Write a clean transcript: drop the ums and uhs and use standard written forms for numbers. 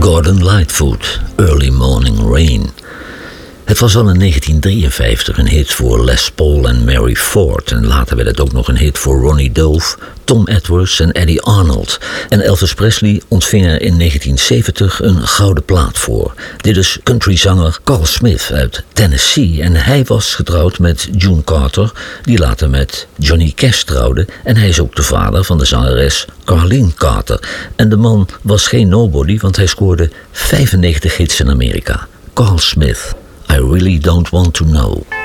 Gordon Lightfoot, Early Morning Rain. Het was al in 1953 een hit voor Les Paul en Mary Ford. En later werd het ook nog een hit voor Ronnie Dove, Tom Edwards en Eddie Arnold. En Elvis Presley ontving er in 1970 een gouden plaat voor. Dit is countryzanger Carl Smith uit Tennessee. En hij was getrouwd met June Carter, die later met Johnny Cash trouwde. En hij is ook de vader van de zangeres Carlene Carter. En de man was geen nobody, want hij scoorde 95 hits in Amerika. Carl Smith. I really don't want to know.